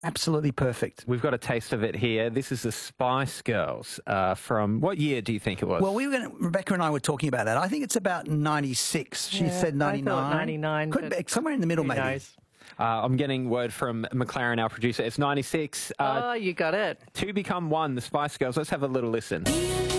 Absolutely perfect. We've got a taste of it here. This is the Spice Girls from what year do you think it was? Well, Rebecca and I were talking about that. I think it's about 96. She said 99. I thought 99. Could be somewhere in the middle, maybe. Knows? I'm getting word from McLaren, our producer. It's 96. You got it. Two become one, the Spice Girls. Let's have a little listen.